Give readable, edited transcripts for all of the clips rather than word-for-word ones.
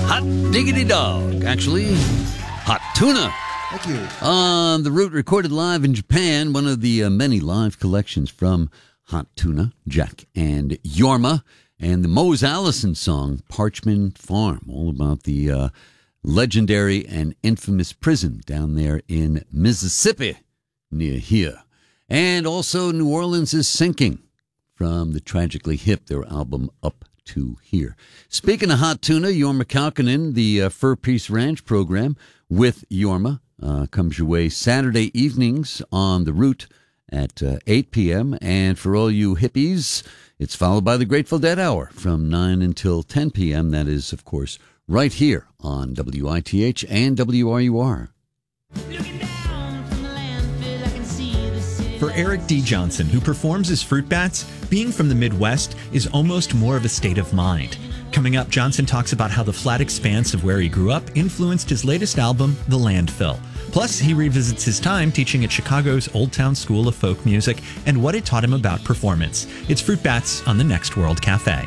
Hot diggity dog. Actually, hot tuna. Thank you. On the Root, recorded live in Japan, one of the many live collections from Hot Tuna, Jack and Yorma, and the Mose Allison song, Parchman Farm, all about the legendary and infamous prison down there in Mississippi, near here. And also New Orleans is Sinking, from the Tragically Hip, their album Up to Here. Speaking of Hot Tuna, Yorma Kalkinen, the Fur Peace Ranch program with Yorma, comes your way Saturday evenings on the Root at 8 p.m. And for all you hippies, it's followed by the Grateful Dead Hour from 9 until 10 p.m. That is, of course, right here on WITH and WRUR. For Eric D. Johnson, who performs as Fruit Bats, being from the Midwest is almost more of a state of mind. Coming up, Johnson talks about how the flat expanse of where he grew up influenced his latest album, The Landfill. Plus, he revisits his time teaching at Chicago's Old Town School of Folk Music and what it taught him about performance. It's Fruit Bats on the Next World Cafe.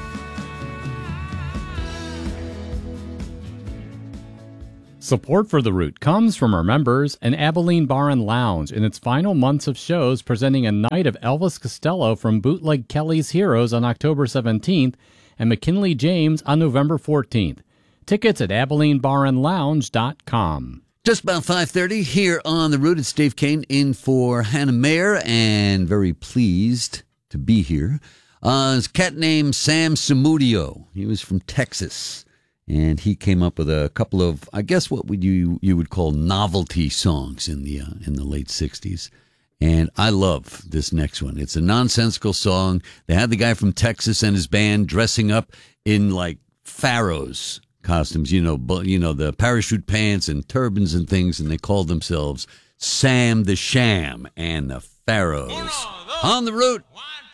Support for The Root comes from our members and Abilene Bar and Lounge in its final months of shows, presenting a night of Elvis Costello from Bootleg Kelly's Heroes on October 17th and McKinley James on November 14th. Tickets at AbileneBarandLounge.com. Just about 5:30 here on The Root. It's Dave Kane in for Hannah Mayer, and very pleased to be here. His cat named Sam Samudio. He was from Texas, and he came up with a couple of, I guess, what you would call novelty songs in the late 60s. And I love this next one. It's a nonsensical song. They had the guy from Texas and his band dressing up in like pharaohs costumes, you know, the parachute pants and turbans and things, and they called themselves Sam the Sham and the Pharaohs. On the Root.